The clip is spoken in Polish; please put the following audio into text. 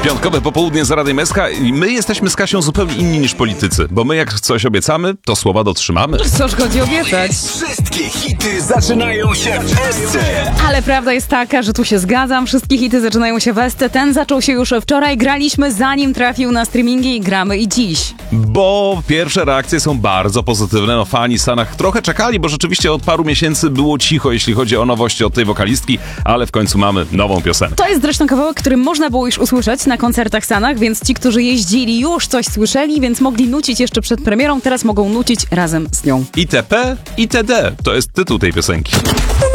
Piątkowe popołudnie z Radiem SK i my jesteśmy z Kasią zupełnie inni niż politycy, bo my jak coś obiecamy, to słowa dotrzymamy. Cóż chodzi obiecać? Wszystkie hity zaczynają się w SC. Ale prawda jest taka, że tu się zgadzam, wszystkie hity zaczynają się w SC. Ten zaczął się już wczoraj, graliśmy zanim trafił na streamingi i gramy i dziś. Bo pierwsze reakcje są bardzo pozytywne. No, fani w Stanach trochę czekali, bo rzeczywiście od paru miesięcy było cicho, jeśli chodzi o nowości od tej wokalistki, ale w końcu mamy nową piosenkę. To jest zresztą kawałek, który można było już usłyszeć na koncertach w Stanach, więc ci, którzy jeździli, już coś słyszeli, więc mogli nucić jeszcze przed premierą, teraz mogą nucić razem z nią. ITP, ITD to jest tytuł tej piosenki.